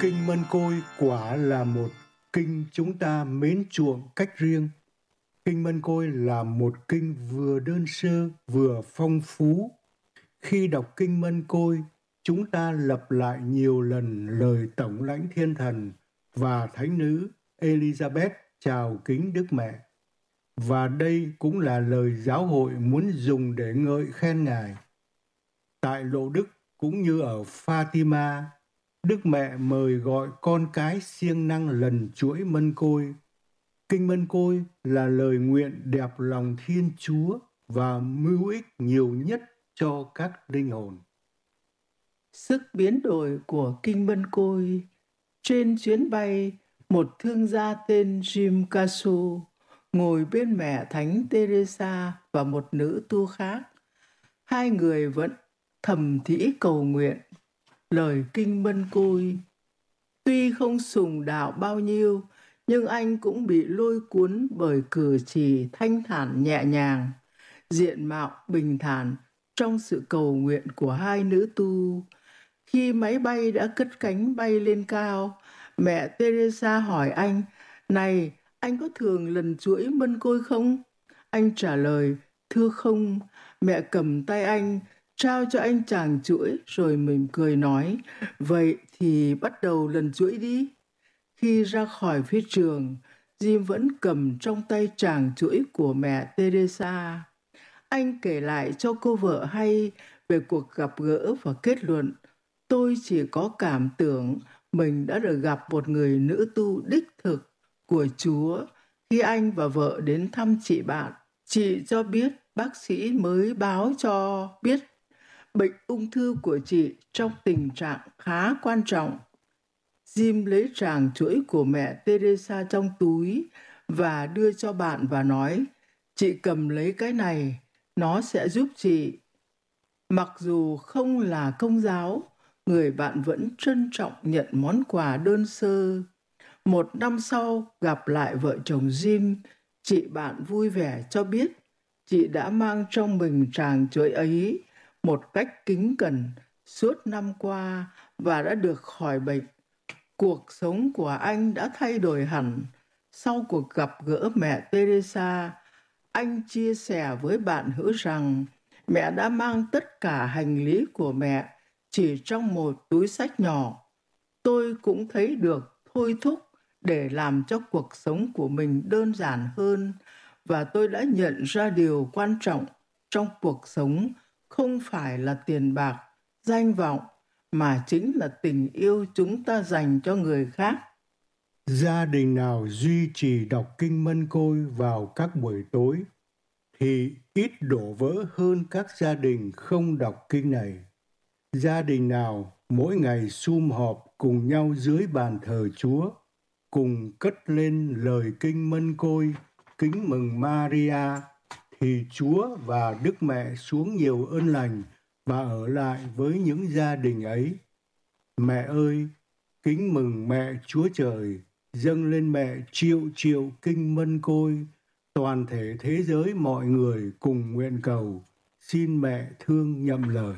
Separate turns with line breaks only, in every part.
Kinh Mân Côi quả là một kinh chúng ta mến chuộng cách riêng. Kinh Mân Côi là một kinh vừa đơn sơ vừa phong phú. Khi đọc Kinh Mân Côi, chúng ta lặp lại nhiều lần lời Tổng lãnh Thiên Thần và Thánh nữ Elizabeth chào kính Đức Mẹ. Và đây cũng là lời giáo hội muốn dùng để ngợi khen Ngài. Tại Lộ Đức cũng như ở Fatima, Đức Mẹ mời gọi con cái siêng năng lần chuỗi Mân Côi. Kinh Mân Côi là lời nguyện đẹp lòng Thiên Chúa và mưu ích nhiều nhất cho các linh hồn.
Sức biến đổi của Kinh Mân Côi. Trên chuyến bay, một thương gia tên Jim Casu ngồi bên mẹ Thánh Teresa và một nữ tu khác. Hai người vẫn thầm thỉ cầu nguyện lời Kinh Mân Côi. Tuy không sùng đạo bao nhiêu, nhưng anh cũng bị lôi cuốn bởi cử chỉ thanh thản nhẹ nhàng, diện mạo bình thản trong sự cầu nguyện của hai nữ tu. Khi máy bay đã cất cánh bay lên cao, mẹ Teresa hỏi anh, "Này, anh có thường lần chuỗi Mân Côi không?" Anh trả lời, "Thưa không." Mẹ cầm tay anh, trao cho anh chàng chuỗi rồi mỉm cười nói, "Vậy thì bắt đầu lần chuỗi đi." Khi ra khỏi phía trường, Jim vẫn cầm trong tay chàng chuỗi của mẹ Teresa. Anh kể lại cho cô vợ hay về cuộc gặp gỡ và kết luận, "Tôi chỉ có cảm tưởng mình đã được gặp một người nữ tu đích thực của Chúa khi anh và vợ đến thăm chị bạn. Chị cho biết bác sĩ mới báo cho biết bệnh ung thư của chị trong tình trạng khá quan trọng." Jim lấy tràng chuỗi của mẹ Teresa trong túi và đưa cho bạn và nói, "Chị cầm lấy cái này, nó sẽ giúp chị." Mặc dù không là công giáo, người bạn vẫn trân trọng nhận món quà đơn sơ. Một năm sau gặp lại vợ chồng Jim, chị bạn vui vẻ cho biết chị đã mang trong mình tràng chuỗi ấy một cách kính cẩn suốt năm qua và đã được khỏi bệnh. Cuộc sống của anh đã thay đổi hẳn. Sau cuộc gặp gỡ mẹ Teresa, anh chia sẻ với bạn hữu rằng mẹ đã mang tất cả hành lý của mẹ chỉ trong một túi xách nhỏ. "Tôi cũng thấy được thôi thúc để làm cho cuộc sống của mình đơn giản hơn, và tôi đã nhận ra điều quan trọng trong cuộc sống không phải là tiền bạc, danh vọng, mà chính là tình yêu chúng ta dành cho người khác."
Gia đình nào duy trì đọc Kinh Mân Côi vào các buổi tối thì ít đổ vỡ hơn các gia đình không đọc kinh này. Gia đình nào mỗi ngày sum họp cùng nhau dưới bàn thờ Chúa, cùng cất lên lời Kinh Mân Côi kính mừng Maria, thì Chúa và Đức Mẹ xuống nhiều ơn lành và ở lại với những gia đình ấy. Mẹ ơi, kính mừng mẹ Chúa Trời, dâng lên mẹ triệu triệu Kinh Mân Côi, toàn thể thế giới mọi người cùng nguyện cầu, xin mẹ thương nhậm lời.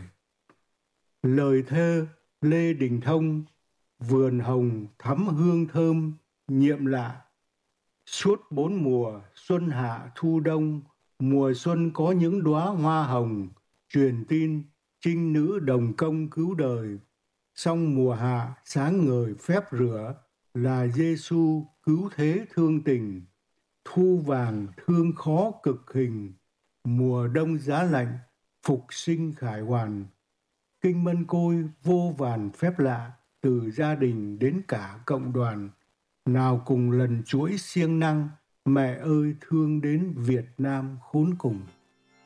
Lời thơ Lê Đình Thông, vườn hồng thắm hương thơm, nhiệm lạ. Suốt 4 mùa, xuân hạ thu đông, mùa xuân có những đóa hoa hồng, truyền tin trinh nữ đồng công cứu đời. Song mùa hạ sáng ngời phép rửa, là Giêsu cứu thế thương tình. Thu vàng thương khó cực hình, mùa đông giá lạnh phục sinh khải hoàn. Kinh Mân Côi vô vàn phép lạ, từ gia đình đến cả cộng đoàn. Nào cùng lần chuỗi siêng năng, mẹ ơi thương đến Việt Nam khốn cùng.